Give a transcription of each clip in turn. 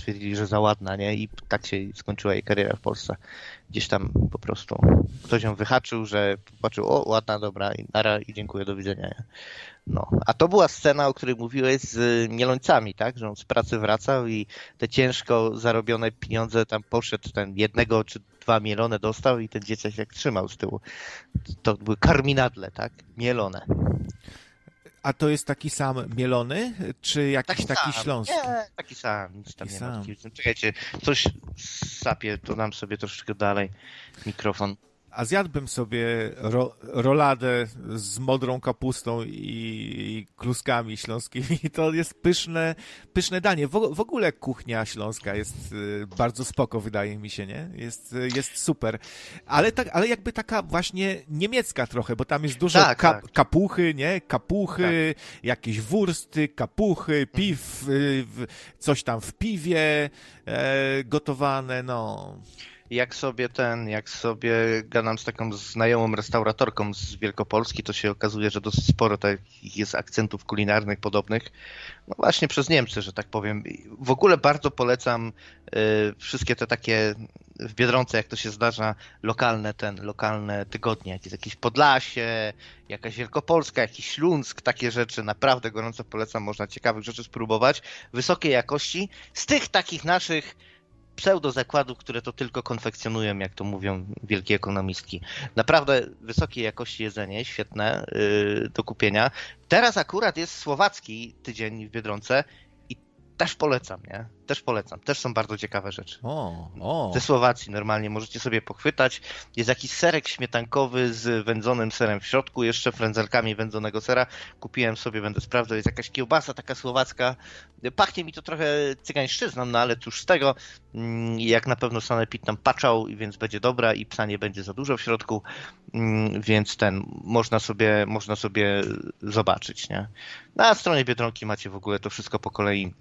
stwierdzili, że za ładna, nie? I tak się skończyła jej kariera w Polsce. Gdzieś tam po prostu ktoś ją wyhaczył, że popatrzył, o ładna, dobra, i nara, i dziękuję, do widzenia, nie? No, a to była scena, o której mówiłeś z Mielońcami, tak? Że on z pracy wracał i te ciężko zarobione pieniądze tam poszedł, ten 1 czy 2 mielone dostał i ten dzieciak jak trzymał z tyłu. To były karminadle, tak? Mielone. A to jest taki sam mielony, czy jakiś taki sam. śląski? Nie, taki sam, nic tam Taki nie ma. sam. Czekajcie, coś sapie, to dam sobie troszeczkę dalej mikrofon. A zjadłbym sobie roladę z modrą kapustą i kluskami śląskimi. To jest pyszne danie. W ogóle kuchnia śląska jest bardzo spoko, wydaje mi się, nie? Jest super. Ale jakby taka właśnie niemiecka trochę, bo tam jest dużo Tak. kapuchy, nie? Kapuchy, jakieś wursty, kapuchy, piw, coś tam w piwie gotowane, no. Jak sobie gadam z taką znajomą restauratorką z Wielkopolski, to się okazuje, że dosyć sporo takich jest akcentów kulinarnych podobnych. No właśnie przez Niemcy, że tak powiem. W ogóle bardzo polecam wszystkie te takie w Biedronce, jak to się zdarza, lokalne tygodnie. Jak jest jakieś Podlasie, jakaś Wielkopolska, jakiś Śląsk, takie rzeczy. Naprawdę gorąco polecam, można ciekawych rzeczy spróbować. Wysokiej jakości. Z tych takich naszych pseudozakładów, które to tylko konfekcjonują, jak to mówią wielkie ekonomistki. Naprawdę wysokiej jakości jedzenie, świetne do kupienia. Teraz akurat jest słowacki tydzień w Biedronce i też polecam, nie? Też polecam. Też są bardzo ciekawe rzeczy. Ze Słowacji normalnie możecie sobie pochwytać. Jest jakiś serek śmietankowy z wędzonym serem w środku, jeszcze frędzelkami wędzonego sera. Kupiłem sobie, będę sprawdzał. Jest jakaś kiełbasa taka słowacka. Pachnie mi to trochę cygańszczyzną, no ale cóż z tego. Jak na pewno sanepid tam patrzał, więc będzie dobra i psa nie będzie za dużo w środku, więc można sobie zobaczyć, nie? Na stronie Biedronki macie w ogóle to wszystko po kolei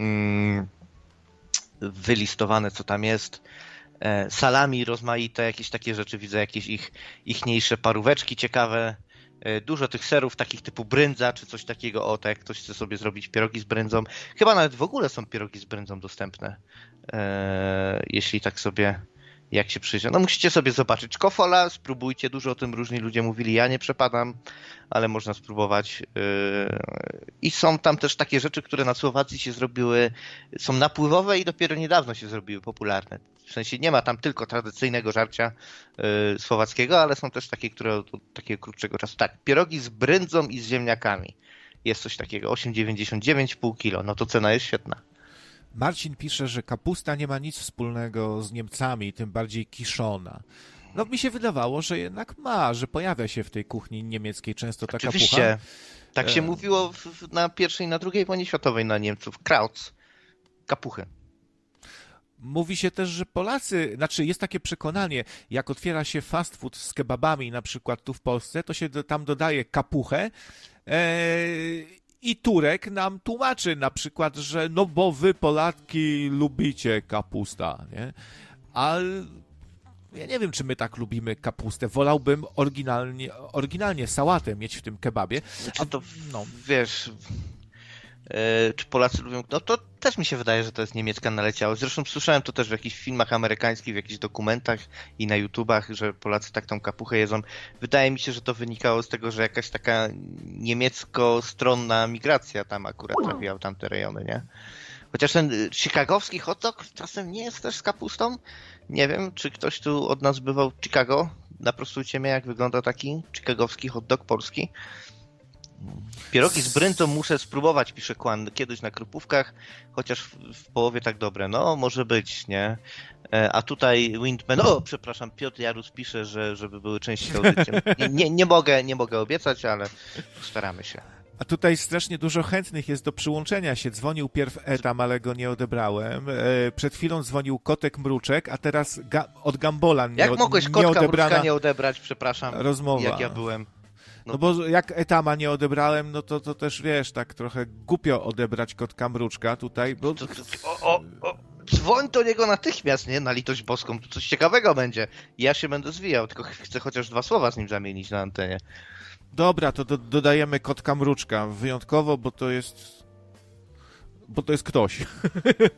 wylistowane, co tam jest. Salami rozmaite, jakieś takie rzeczy, widzę jakieś ichniejsze paróweczki ciekawe. Dużo tych serów takich typu brędza, czy coś takiego, tak jak ktoś chce sobie zrobić pierogi z brędzą. Chyba nawet w ogóle są pierogi z brędzą dostępne. Jeśli tak sobie, jak się przyjdzie. No musicie sobie zobaczyć. Kofola, spróbujcie, dużo o tym różni ludzie mówili, ja nie przepadam, ale można spróbować. I są tam też takie rzeczy, które na Słowacji się zrobiły, są napływowe i dopiero niedawno się zrobiły popularne. W sensie nie ma tam tylko tradycyjnego żarcia słowackiego, ale są też takie, które od takiego krótszego czasu. Tak, pierogi z brędzą i z ziemniakami. Jest coś takiego, 8,99 pół kilo. No to cena jest świetna. Marcin pisze, że kapusta nie ma nic wspólnego z Niemcami, tym bardziej kiszona. No mi się wydawało, że jednak ma, że pojawia się w tej kuchni niemieckiej często ta Oczywiście. kapucha. Tak się mówiło na I i na II wojnie światowej na Niemców. Krautz. Kapuchy. Mówi się też, że Polacy, jest takie przekonanie, jak otwiera się fast food z kebabami, na przykład tu w Polsce, to się tam dodaje kapuchę i Turek nam tłumaczy na przykład, że no bo wy Polaki lubicie kapusta, nie? A ja nie wiem, czy my tak lubimy kapustę. Wolałbym oryginalnie sałatę mieć w tym kebabie. Wiesz, czy Polacy lubią... No to też mi się wydaje, że to jest niemiecka naleciałość. Zresztą słyszałem to też w jakichś filmach amerykańskich, w jakichś dokumentach i na YouTubach, że Polacy tak tą kapuchę jedzą. Wydaje mi się, że to wynikało z tego, że jakaś taka niemiecko-stronna migracja tam akurat trafiła w tamte rejony, nie? Chociaż ten chicagowski hot dog czasem nie jest też z kapustą. Nie wiem, czy ktoś tu od nas bywał w Chicago. Naprostujcie mnie, jak wygląda taki chicagowski hot dog polski. Pierogi z brędzą muszę spróbować, pisze Kłan, kiedyś na Krupówkach, chociaż w połowie tak dobre. No, może być, nie? A tutaj Windman, Piotr Jarus pisze, żeby były częściej audycji. Nie mogę obiecać, ale staramy się. A tutaj strasznie dużo chętnych jest do przyłączenia się. Dzwonił pierw Etam, ale go nie odebrałem. Przed chwilą dzwonił Kotek Mruczek, a teraz od Gambola Jak mogłeś Kotka Mruczka nie odebrać, przepraszam, rozmowa. Jak ja byłem. No bo jak Etama nie odebrałem, no to też wiesz, tak trochę głupio odebrać Kotka Mruczka tutaj. Bo... Dzwoń do niego natychmiast, nie? Na litość boską, to coś ciekawego będzie. Ja się będę zwijał, tylko chcę chociaż 2 słowa z nim zamienić na antenie. Dobra, to dodajemy Kotka Mruczka wyjątkowo, bo to jest ktoś.